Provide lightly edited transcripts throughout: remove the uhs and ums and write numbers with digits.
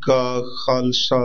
का खालसा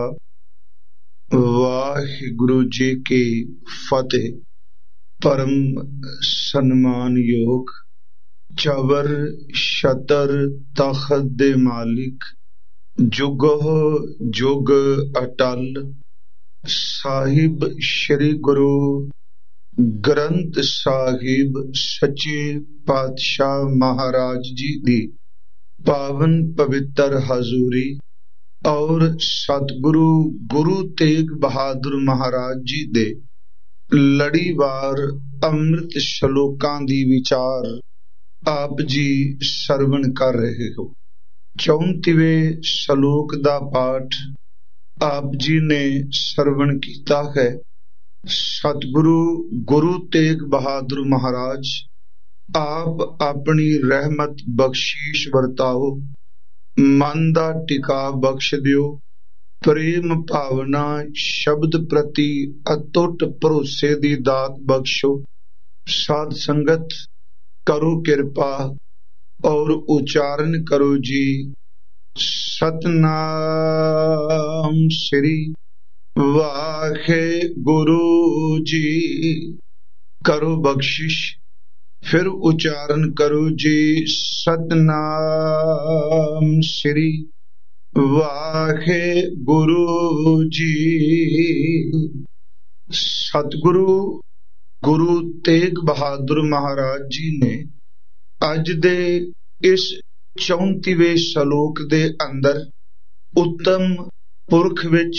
वाहिगुरु जी की फतेह। परम सन्मान योग चवर छतर तखत दे मालिक जुगो जुग अटल साहिब श्री गुरु ग्रंथ साहिब सच्चे पातशाह महाराज जी दी पावन पवित्र हजूरी और सतगुरु गुरु तेग बहादुर महाराज जी दे लड़ीवार अमृत श्लोकां दी विचार आप जी सरवण कर रहे हो। 34वें श्लोक दा पाठ आप जी ने सरवण कीता है। सतगुरु गुरु तेग बहादुर महाराज आप अपनी रहमत बख्शीश वरताओ, मन दा टिका बख्श दियो, प्रेम भावना शब्द प्रति अतुट भरोसे दी दात बख्शो। साध संगत करो कृपा और उच्चारण करो जी सतनाम श्री वाहे गुरु जी। करो बख्शिश, फिर उच्चारण करो जी सतनाम श्री वाहे गुरु जी। सतगुरु गुरु तेग बहादुर महाराज जी ने अज दे इस 34वें श्लोक दे अंदर उत्तम पुरख विच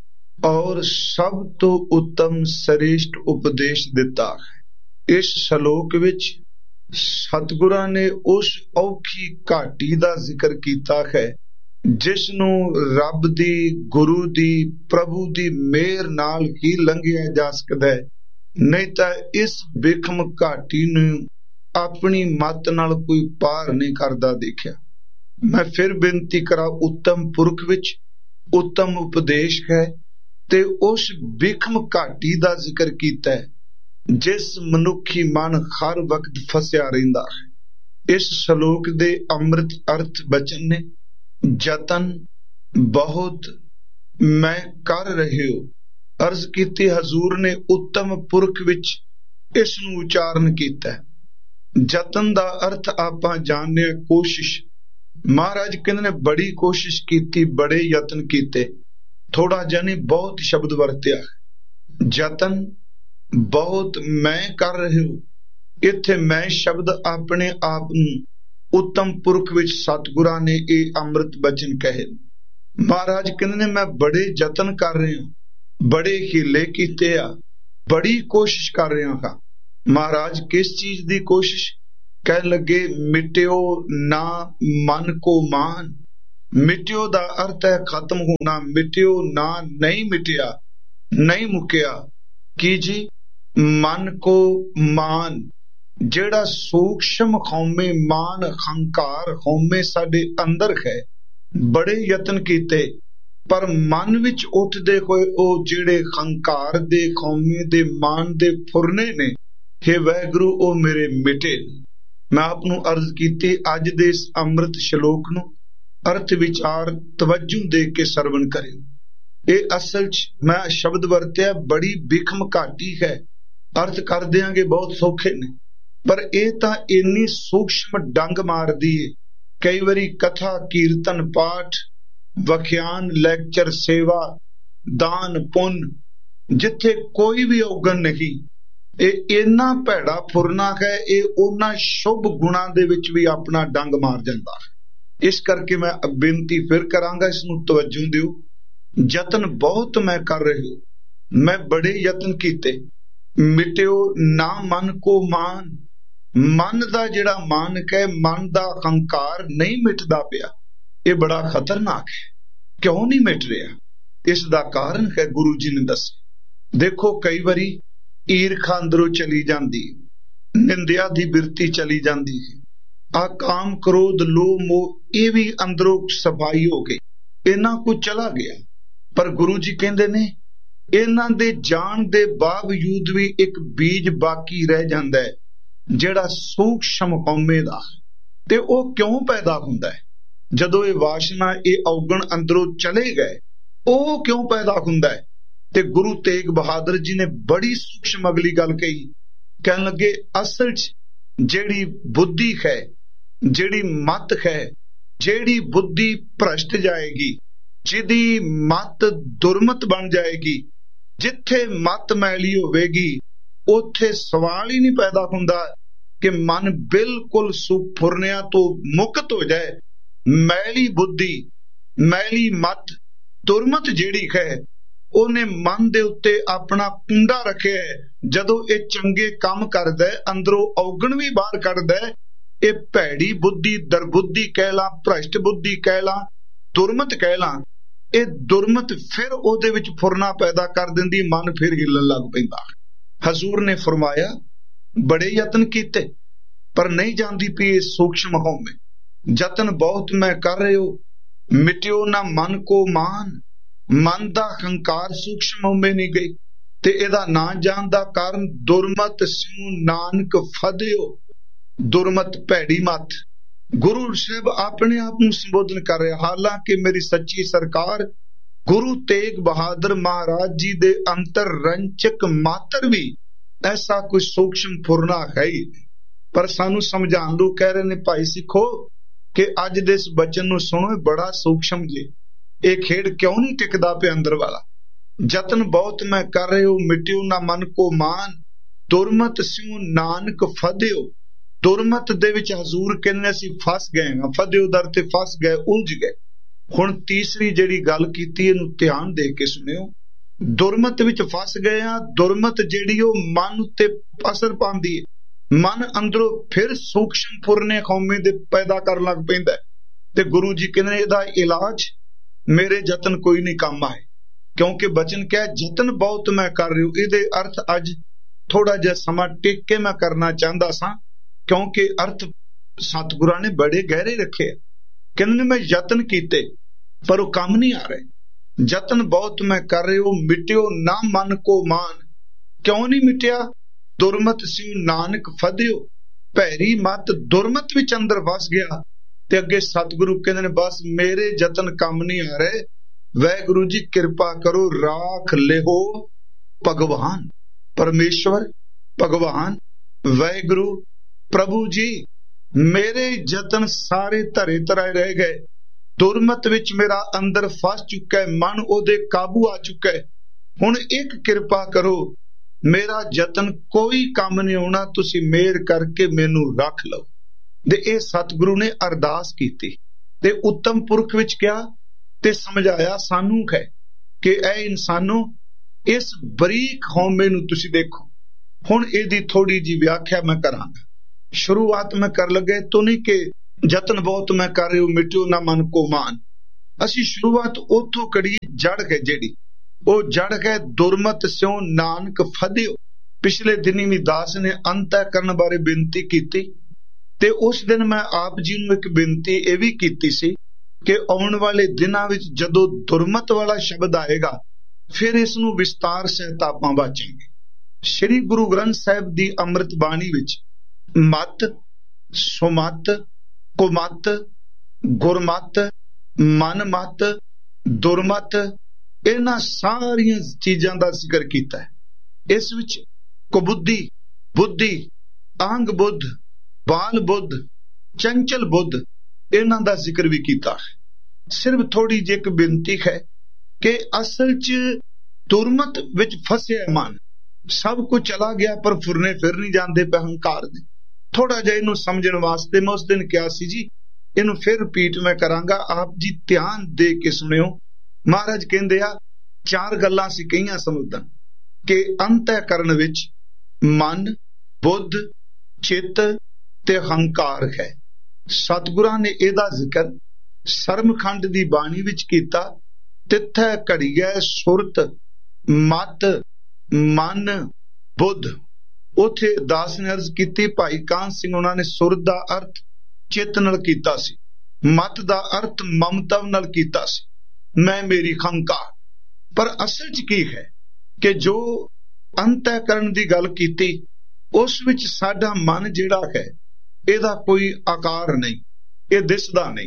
और सब तो उत्तम श्रेष्ठ उपदेश दिता है। इस श्लोक विच सतगुरां ने उस औखी घाटी दा जिक्र कीता है जिसनू रब दी गुरु दी प्रभु दी मेहर नाल ही लंघिया जा सकदा है, नहीं तां इस बिखम घाटी नू अपनी मत नाल कोई पार नहीं करदा देखिया। मैं फिर बेनती करा, उत्तम पुरख विच उत्तम उपदेश है ते उस बिखम घाटी दा जिक्र कीता है जिस मनुखी मन हर वक्त फसिया रहिंदा है। इस श्लोक दे अमृत अर्थ बचन ने जतन बहुत मैं कर रहे हो अर्ज कीती। हजूर ने उत्तम पुरख विच इस नू उच्चारण कीता है। जतन दा अर्थ आपां जानने कोशिश। महाराज कहंदे ने बड़ी कोशिश कीती, बड़े यतन कीते, थोड़ा जानी बहुत शब्द वरत्या। जतन बहुत मैं कर रहे हो, इत्थे मैं शब्द अपने आप नू उत्तम पुरख विच सतगुरां ने ये अमृत बचन कहे। महाराज कहंदे ने मैं बड़े जतन कर रहे हां, बड़े हीले कीते आ, बड़ी कोशिश कर रहा हां। महाराज किस चीज दी कोशिश? कह लगे मिट्यो ना मन को मान। मिट्यो दा अर्थ है खत्म होना, मिट्यो ना नहीं मिटिया, नहीं मुकिया। की जी? मन को मान, जेड़ा सूक्ष्म हौमे मान हंकार हौमे साडे अंदर है, बड़े यतन कीते पर मन विच उठदे होए ओ जेड़े हंकार दे हौमे दे मान दे फुरने ने, हे वाहिगुरु ओ मेरे मिटे। मैं आपनू अर्ज कीती अज दे इस अमृत श्लोक नू अर्थ विचार तवज्जो दे के सरवण करियो। ये असल च मैं शब्द वरत्या बड़ी बिखम घाटी है। अर्थ कर देंगे बहुत सौखे ने, पर यह तां इन्नी सूक्ष्म डंग मार दी है। कई बारी कथा कीर्तन पाठ वख्यान लैक्चर सेवा दान पुण्य जिथे कोई भी औगन नहीं, इन्ना भैड़ा फुरना है, ये उन्ना शुभ गुणा दे विच भी अपना डंग मार जांदा है। इस करके मैं बेनती फिर करांगा, इसनू तवज्जो दिओ। जतन बहुत मैं कर रहे हो, मैं बड़े यतन कीते। मिट्यो ना मन को मान। मन दा जिहड़ा मानक है, मन दा हंकार नहीं मिटदा पिया। ये बड़ा खतरनाक है। क्यों नहीं मिट रहा? इसदा कारण है गुरु जी ने दस्सिया। देखो कई बारी ईरखा अंदरों चली जाती, निंदिया दी बिरती चली जाती है, आ काम क्रोध लोभ मोह ये भी अंदरों सफाई हो गई, इन्ना कुछ चला गया। पर गुरु जी कहंदे ने इन्हां दे जान दे बावजूद भी एक बीज बाकी रह जांदा है, जेड़ा सूक्ष्म हौमे दा। ते ओ क्यों पैदा हुंदा है? ਜਦੋਂ ਇਹ ਵਾਸ਼ਨਾ, ਇਹ ਔਗਣ ਅੰਦਰੋਂ ਚਲੇ ਗਏ, ਉਹ ਕਿਉਂ ਪੈਦਾ ਹੁੰਦਾ ਹੈ? ਤੇ ਗੁਰੂ ਤੇਗ ਬਹਾਦਰ ਜੀ ਨੇ ਬੜੀ ਸੂਖਸ਼ਮ ਅਗਲੀ ਗੱਲ ਕਹੀ। ਕਹਿਣ ਲੱਗੇ, ਅਸਲ 'ਚ ਜਿਹੜੀ ਬੁੱਧੀ ਹੈ, ਜਿਹੜੀ ਮਤ ਹੈ, ਜਿਹੜੀ ਬੁੱਧੀ ਭ੍ਰਸ਼ਟ ਜਾਏਗੀ, ਜਿਹਦੀ ਮਤ ਦੁਰਮਤ ਬਣ ਜਾਏਗੀ, ਜਿੱਥੇ ਮਤ ਮੈਲੀ ਹੋਵੇਗੀ ਉੱਥੇ ਸਵਾਲ ਹੀ ਨਹੀਂ ਪੈਦਾ ਹੁੰਦਾ ਕਿ ਮਨ ਬਿਲਕੁਲ ਸੁਫੁਰਨਿਆਂ ਤੋਂ ਮੁਕਤ ਹੋ ਜਾਏ। ਮੈਲੀ ਬੁੱਧੀ, ਮੈਲੀ ਮਤ, ਦੁਰਮਤ ਜਿਹੜੀ ਹੈ, ਉਹਨੇ ਮਨ ਦੇ ਉੱਤੇ ਆਪਣਾ ਕੁੰਡਾ ਰੱਖਿਆ ਹੈ। ਜਦੋਂ ਇਹ ਚੰਗੇ ਕੰਮ ਕਰਦਾ ਹੈ, ਅੰਦਰੋਂ ਔਗਣ ਵੀ ਬਾਹਰ ਕੱਢਦਾ ਹੈ। ਇਹ ਭੈੜੀ ਬੁੱਧੀ, ਦਰਬੁੱਧੀ ਕਹਿ ਲਾਂ, ਭ੍ਰਸ਼ਟ ਬੁੱਧੀ ਕਹਿ ਲਾਂ, ਦੁਰਮਤ ਕਹਿ ਲਾਂ, ਇਹ ਦੁਰਮਤ ਫਿਰ ਉਹਦੇ ਵਿੱਚ ਫੁਰਨਾ ਪੈਦਾ ਕਰ ਦਿੰਦੀ, ਮਨ ਫਿਰ ਹਿੱਲਣ ਲੱਗ ਪੈਂਦਾ। ਹਜ਼ੂਰ ਨੇ ਫਰਮਾਇਆ, ਬੜੇ ਯਤਨ ਕੀਤੇ ਪਰ ਨਹੀਂ ਜਾਂਦੀ ਪਈ ਇਹ ਸੂਖਸ਼ਮ ਹਉਮੈ। ਯਤਨ ਬਹੁਤ ਮੈਂ ਕਰ ਰਹੇ ਹੋ, ਮਿਟਿਓ ਨਾ ਮਨ ਕੋ ਮਾਨ। ਮਨ ਦਾ ਹੰਕਾਰ ਸੂਖਸ਼ਮ ਹਉਮੈ ਨਹੀਂ ਗਈ। ਤੇ ਇਹਦਾ ਨਾ ਜਾਣ ਦਾ ਕਾਰਨ ਦੁਰਮਤ ਸਿਉ ਨਾਨਕ ਫਦਿਓ। ਦੁਰਮਤ, ਭੈੜੀ ਮਤ। ਗੁਰੂ ਸਾਹਿਬ ਆਪਣੇ ਆਪ ਨੂੰ ਸੰਬੋਧਨ ਕਰ ਰਿਹਾ, ਹਾਲਾਂਕਿ ਮੇਰੀ ਸੱਚੀ ਸਰਕਾਰ ਗੁਰੂ ਤੇਗ ਬਹਾਦਰ ਮਹਾਰਾਜ ਜੀ ਦੇ ਅੰਤਰ ਰੰਚਕ ਮਾਤਰ ਵੀ ਐਸਾ ਕੋਈ ਸੂਖਸ਼ਮ ਫੁਰਨਾ ਹੈ ਹੀ। ਪਰ ਸਾਨੂੰ ਸਮਝਾਉਣ ਨੂੰ ਕਹਿ ਰਹੇ ਨੇ, ਭਾਈ ਸਿੱਖੋ ਕਿ ਅੱਜ ਦੇ ਇਸ ਬਚਨ ਨੂੰ ਸੁਣੋ, ਬੜਾ ਸੂਖਸ਼ਮ ਜੇ। ਇਹ ਖੇਡ ਕਿਉਂ ਨਹੀਂ ਟਿਕਦਾ ਪਿਆ ਅੰਦਰ ਵਾਲਾ? ਯਤਨ ਬਹੁਤ ਮੈਂ ਕਰ ਰਹੇ ਹੋ, ਮਿਟਿਓ ਨਾ ਮਨ ਕੋ ਮਾਨ। ਦੁਰਮਤ ਸਿਉ ਨਾਨਕ ਫਦਿਓ। ਦੁਰਮਤ ਦੇ ਵਿੱਚ ਹਜ਼ੂਰ ਕਹਿੰਦੇ ਅਸੀਂ ਫਸ ਗਏ ਹਾਂ, ਫਦਿਓ ਦਰ ਤੇ ਫਸ ਗਏ, ਉਲਝ ਗਏ। ਹੁਣ ਤੀਸਰੀ ਜਿਹੜੀ ਗੱਲ ਕੀਤੀ, ਇਹਨੂੰ ਧਿਆਨ ਦੇ ਕੇ ਸੁਣਿਓ। ਦੁਰਮਤ ਵਿੱਚ ਫਸ ਗਏ ਆ। ਦੁਰਮਤ ਜਿਹੜੀ ਉਹ ਮਨ ਉੱਤੇ ਅਸਰ ਪਾਉਂਦੀ ਹੈ। ਮਨ ਅੰਦਰੋਂ ਫਿਰ ਸੂਖਸ਼ਮ ਫੁਰਨੇ ਖੌਮੇ ਦੇ ਪੈਦਾ ਕਰਨ ਲੱਗ ਪੈਂਦਾ। ਤੇ ਗੁਰੂ ਜੀ ਕਹਿੰਦੇ ਇਹਦਾ ਇਲਾਜ ਮੇਰੇ ਯਤਨ ਕੋਈ ਨਹੀਂ ਕੰਮ ਆਏ, ਕਿਉਂਕਿ ਬਚਨ ਕਿਹਾ ਯਤਨ ਬਹੁਤ ਮੈਂ ਕਰ ਰਹੀ ਹੂੰ। ਇਹਦੇ ਅਰਥ ਅੱਜ ਥੋੜਾ ਜਿਹਾ ਸਮਾਂ ਟਿਕ ਕੇ ਮੈਂ ਕਰਨਾ ਚਾਹੁੰਦਾ ਸਾਂ, ਕਿਉਂਕਿ ਅਰਥ ਸਤਿਗੁਰਾਂ ਨੇ ਬੜੇ ਗਹਿਰੇ ਰੱਖੇ। ਕਹਿੰਦੇ ਨੇ ਮੈਂ ਯਤਨ ਕੀਤੇ ਪਰ ਉਹ ਕੰਮ ਨਹੀਂ ਆ ਰਹੇ। ਯਤਨ ਬਹੁਤ ਮੈਂ ਕਰ ਰਹੀ ਹੂੰ, ਮਿਟਿਓ ਨਾ ਮਨ ਕੋ ਮਾਨ। ਕਿਉਂ ਨਹੀਂ ਮਿਟਿਆ? ਦੁਰਮਤ ਸਿਉ ਨਾਨਕ ਫਦਿਓ। ਭੈੜੀ ਮਤ, ਦੁਰਮਤ ਵਿੱਚ ਅੰਦਰ ਵਸ ਗਿਆ। ਤੇ ਅੱਗੇ ਸਤਿਗੁਰੂ ਕਹਿੰਦੇ ਨੇ ਬਸ ਮੇਰੇ ਯਤਨ ਕੰਮ ਨਹੀਂ ਆ ਰਹੇ, ਵਾਹਿਗੁਰੂ ਜੀ ਕਿਰਪਾ ਕਰੋ, ਰਾਖ ਲਿਓ ਭਗਵਾਨ। ਪਰਮੇਸ਼ਵਰ, ਭਗਵਾਨ, ਵਾਹਿਗੁਰੂ, ਪ੍ਰਭੂ ਜੀ, ਮੇਰੇ ਯਤਨ ਸਾਰੇ ਧਰੇ ਧਰਾਏ ਰਹਿ ਗਏ। ਦੁਰਮਤ ਵਿੱਚ ਮੇਰਾ ਅੰਦਰ ਫਸ ਚੁੱਕਾ ਹੈ, ਮਨ ਉਹਦੇ ਕਾਬੂ ਆ ਚੁੱਕਾ ਹੈ। ਹੁਣ ਇੱਕ ਕਿਰਪਾ ਕਰੋ, ਮੇਰਾ ਯਤਨ ਕੋਈ ਕੰਮ ਨਹੀਂ ਆਉਣਾ, ਤੁਸੀਂ ਮਿਹਰ ਕਰਕੇ ਮੈਨੂੰ ਰੱਖ ਲਓ। ਤੇ ਇਹ ਸਤਿਗੁਰੂ ਨੇ ਅਰਦਾਸ ਕੀਤੀ ਤੇ ਉੱਤਮ ਪੁਰਖ ਵਿੱਚ ਕਿਹਾ ਤੇ ਸਮਝਾਇਆ ਸਾਨੂੰ ਹੈ ਕਿ ਇਹ ਇਨਸਾਨੋ, ਇਸ ਬਰੀਕ ਹਉਮੈ ਨੂੰ ਤੁਸੀਂ ਦੇਖੋ। ਹੁਣ ਇਹਦੀ ਥੋੜੀ ਜੀ ਵਿਆਖਿਆ ਮੈਂ ਕਰਾਂਗਾ। ਸ਼ੁਰੂਆਤ ਮੈਂ ਕਰ ਲੱਗੇ ਤੋਂ ਨਹੀਂ ਕਿ ਯਤਨ ਬਹੁਤ ਮੈਂ ਕਰ ਰਹੀ ਹੂੰ, ਮਿਟਿਓ ਨਾ ਮਨ ਕੋ ਮਾਨ। ਅਸੀਂ ਸ਼ੁਰੂਆਤ ਉੱਥੋਂ ਕਰੀ, ਜੜ ਹੈ ਜਿਹੜੀ, ਉਹ ਜੜ ਹੈ ਦੁਰਮਤ ਸਿਉ ਨਾਨਕ ਫਦਿਓ। ਪਿਛਲੇ ਦਿਨੀ ਵੀ ਦਾਸ ਨੇ ਅੰਤੈ ਕਰਨ ਬਾਰੇ ਬੇਨਤੀ ਕੀਤੀ ਤੇ ਉਸ ਦਿਨ ਮੈਂ ਆਪ ਜੀ ਨੂੰ ਇੱਕ ਬੇਨਤੀ ਇਹ ਵੀ ਕੀਤੀ ਸੀ ਕਿ ਆਉਣ ਵਾਲੇ ਦਿਨਾਂ ਵਿੱਚ ਜਦੋਂ ਦੁਰਮਤ ਵਾਲਾ ਸ਼ਬਦ ਆਏਗਾ ਫਿਰ ਇਸ ਨੂੰ ਵਿਸਤਾਰ ਸਹਿਤ ਆਪਾਂ ਵਾਚਾਂਗੇ। ਸ੍ਰੀ ਗੁਰੂ ਗ੍ਰੰਥ ਸਾਹਿਬ ਦੀ ਅੰਮ੍ਰਿਤ ਬਾਣੀ ਵਿੱਚ ਮਤ, ਸੁਮਤ, ਕੁਮਤ, ਗੁਰਮਤ, ਮਨਮਤ, ਦੁਰਮਤ, ਇਹਨਾਂ ਸਾਰੀਆਂ ਚੀਜ਼ਾਂ ਦਾ ਜ਼ਿਕਰ ਕੀਤਾ ਹੈ। ਇਸ ਵਿੱਚ ਕੁਬੁੱਧੀ, ਬੁੱਧੀ, ਆਂਗ ਬੁੱਧ, ਬਾਲ ਬੁੱਧ, ਚੰਚਲ ਬੁੱਧ, ਇਹਨਾਂ ਦਾ ਜ਼ਿਕਰ ਵੀ ਕੀਤਾ ਹੈ। ਸਿਰਫ ਥੋੜੀ ਜਿਹੀ ਇੱਕ ਬੇਨਤੀ ਹੈ ਕਿ ਅਸਲ 'ਚ ਦੁਰਮਤ ਵਿੱਚ ਫਸਿਆ ਮਨ, ਸਭ ਕੁਝ ਚਲਾ ਗਿਆ ਪਰ ਫੁਰਨੇ ਫਿਰ ਨਹੀਂ ਜਾਂਦੇ ਪਏ ਹੰਕਾਰ ਦੇ। ਥੋੜਾ ਜਿਹਾ ਇਹਨੂੰ ਸਮਝਣ ਵਾਸਤੇ ਮੈਂ ਉਸ ਦਿਨ ਕਿਹਾ ਸੀ ਜੀ, ਇਹਨੂੰ ਫਿਰ ਰਿਪੀਟ ਮੈਂ ਕਰਾਂਗਾ, ਆਪ ਜੀ ਧਿਆਨ ਦੇ ਕੇ ਸੁਣਿਓ। ਮਹਾਰਾਜ ਕਹਿੰਦੇ ਆ, ਚਾਰ ਗੱਲਾਂ ਸੀ ਕਹੀਆਂ ਸਮੁੱਦਨ ਕਿ ਅੰਤःਕਰਨ ਵਿੱਚ ਮਨ, ਬੁੱਧ, ਚਿੱਤ ਤੇ ਹੰਕਾਰ ਹੈ। ਸਤਿਗੁਰਾਂ ਨੇ ਇਹਦਾ ਜ਼ਿਕਰ ਸਰਮਖੰਡ ਦੀ ਬਾਣੀ ਵਿੱਚ ਕੀਤਾ। ਤਿੱਥੈ ਘੜੀਐ ਸੁਰਤ, ਮਤ, ਮਨ, ਬੁੱਧ। ਉਥੇ ਦਾਸ ਨੇ ਅਰਜ਼ ਕੀਤੀ, ਭਾਈ ਕਾਹਨ ਸਿੰਘ ਉਹਨਾਂ ਨੇ ਸੁਰਤ ਦਾ ਅਰਥ ਚਿੱਤ ਨਾਲ ਕੀਤਾ ਸੀ, ਮਤ ਦਾ ਅਰਥ ਮਮਤਾ ਨਾਲ ਕੀਤਾ ਸੀ, ਮੈਂ ਮੇਰੀ ਹੰਕਾਰ। ਪਰ ਅਸਲ 'ਚ ਕੀ ਹੈ ਕਿ ਜੋ ਅੰਤःਕਰਨ ਦੀ ਗੱਲ ਕੀਤੀ, ਉਸ ਵਿੱਚ ਸਾਡਾ ਮਨ ਜਿਹੜਾ ਹੈ ਇਹਦਾ ਕੋਈ ਆਕਾਰ ਨਹੀਂ, ਇਹ ਦਿਸਦਾ ਨਹੀਂ।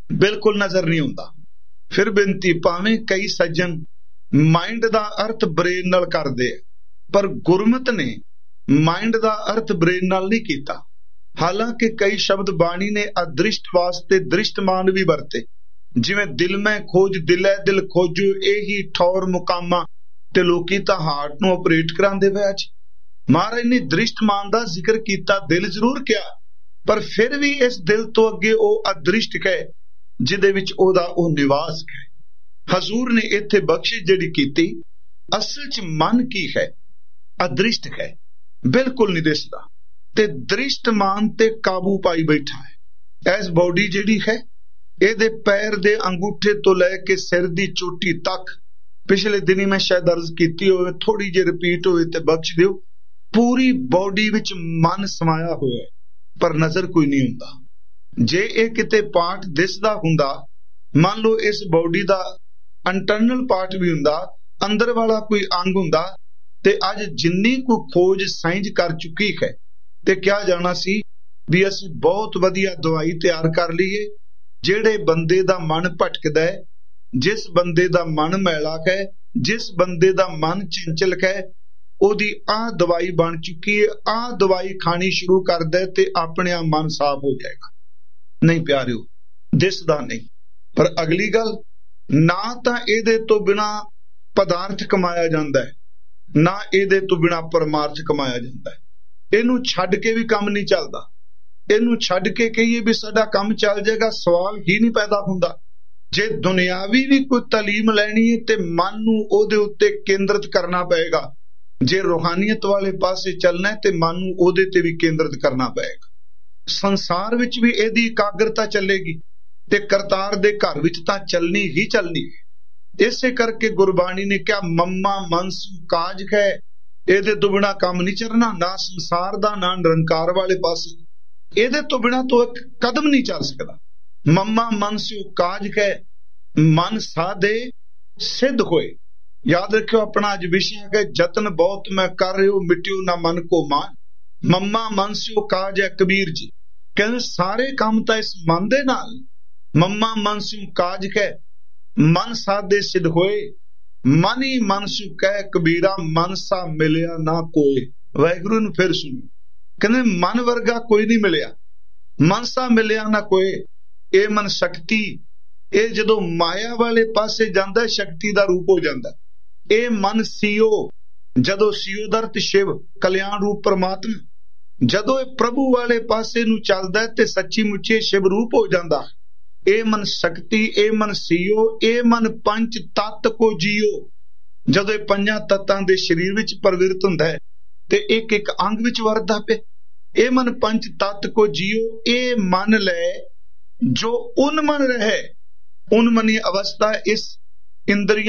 बिल्कुल नजर नहीं आता। फिर बेनती, भावें कई सज्जन माइंड का अर्थ ब्रेन नाल करदे, पर गुरमत ने माइंड का अर्थ ब्रेन नाल नहीं कीता। हालांकि कई शब्द बाणी ने अदृष्ट वास्ते दृष्टमान भी वरते, जिवें दिल में खोज दिलै दिल खोजो यही ठौर मुकामा, ते लोकी तां हार्ट नूं ऑपरेट करांदे पए। अज महाराज ने दृष्टमान का जिक्र किया, दिल जरूर किया, पर फिर भी इस दिल तो अगे वह अदृष्ट है जिहदे विच ओहदा ओह निवास है। हजूर ने इत्थे बख्शिश जिहड़ी कीती, असल च मन की है, अदृष्ट है, बिल्कुल नहीं दिसदा, ते दृष्टमान ते काबू पाई बैठा है। इस बॉडी जिहड़ी है, इहदे पैर दे अंगूठे तो लैके सिर दी चोटी तक, पिछले दिनी मैं शायद अर्ज कीती होवे, थोड़ी जी रिपीट होवे ते बख्श दिओ, पूरी बॉडी विच मन समाया होया है, पर नजर कोई नहीं हुंदा। जे इह किते पार्ट दिसदा हुंदा, मान लो इस बॉडी दा इंटरनल पार्ट भी हुंदा, अंदर वाला कोई अंग हुंदा, ते अज जिन्नी को खोज साइंस कर चुकी है, ते क्या जाना सी भी असीं बहुत वधिया दवाई तैयार कर लईए। जेड़े बंदे दा मन भटकदा है, जिस बंदे दा मन मैला है, जिस बंदे दा मन चंचल है, ओदी आ दवाई बन चुकी है। आ दवाई खानी शुरू कर दे ते अपने आप मन साफ हो जाएगा। नहीं प्यारिओ, दिसदा नहीं, पर अगली गल, ना तां इहदे तो बिना पदार्थ कमाया जांदा है, ना इहदे तो बिना परमार्थ कमाया जांदा है। इहनूं छड्ड के भी काम नहीं चलदा। इहनूं छड्ड के कहिए भी साडा काम चल जाएगा, सवाल ही नहीं पैदा हुंदा। जे दुनियावी भी कोई तालीम लैनी है ते मन नूं ओहदे उत्ते केंद्रित करना पएगा। जे रूहानियत वाले पासे चलना है ते मन नूं ओहदे ते भी केंद्रित करना पएगा। संसार विच भी इहदी एकाग्रता चलेगी ते करतार दे घर विच तां चलनी ही चलनी है। इसे करके गुरबाणी ने क्या मम्मा मनसू काज है, इहदे तो बिना काम नहीं चलना, ना संसार दा ना निरंकार वाले पासे, इहदे तो बिना तो एक कदम नहीं चल सकदा। मम्मा मनसू काज है, मन साधे सिद्ध होए। याद रखियो, अपना अज विषय है जतन बहुत मैं कर रहे हो, मिट्टियो ना मन को मान। मम्मा मनसू काज है कबीर जी कहते, सारे काम तां इस मन दे नाल। मम्मा मनसू काज है, मन साधे सिद्ध होए, मन ही मनसू कह कबीरा, मन सा मिलिया ना कोई। वाहिगुरू नूं फिर सुनो, कहते मन वर्गा कोई नहीं मिलिया, मन सा मिलिया ना कोई। ये मन शक्ति, ये जदों माया वाले पासे जांदा, शक्ति दा रूप हो जांदा। ये मन सीओ, जदों सीओ दा अर्थ शिव, कल्याण रूप परमात्मा, जदों ये प्रभु वाले पासे नूं चलदा ते सच्ची मुच्ची शिव रूप हो जांदा। ए मन शक्ति, ए मन सीओ, ए मन पंच तत्त को जियो। जदों ये पंजां तत्तां दे शरीर विच प्रविरत हुंदा है ते एक एक अंग विच वरदा पे, ए मन पंच तत्त को जियो। ए मन ले जो उन्मन रहे, उन्मनी अवस्था इस इंद्रिय